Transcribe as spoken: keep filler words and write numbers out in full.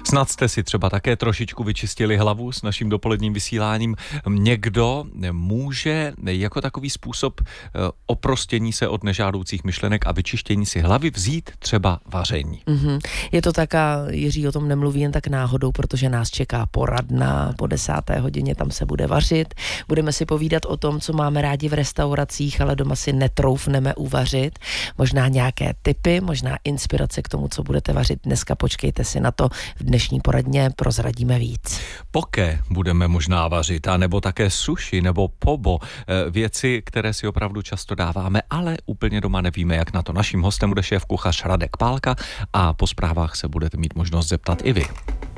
Snad jste si třeba také trošičku vyčistili hlavu s naším dopoledním vysíláním. Někdo může jako takový způsob oprostění se od nežádoucích myšlenek a vyčištění si hlavy vzít třeba vaření. Mm-hmm. Je to tak a Jiří o tom nemluví jen tak náhodou, protože nás čeká poradna po desáté hodině, tam se bude vařit. Budeme si povídat o tom, co máme rádi v restauracích, ale doma si netroufneme uvařit. Možná nějaké tipy, možná inspirace k tomu, co budete vařit dneska. Počkejte si na to, v dnešní poradně prozradíme víc. Poké budeme možná vařit, a nebo také sushi nebo pobo. Věci, které si opravdu často dáváme, ale úplně doma nevíme, jak na to. Naším hostem bude šéf kuchař Radek Pálka a po zprávách se budete mít možnost zeptat i vy.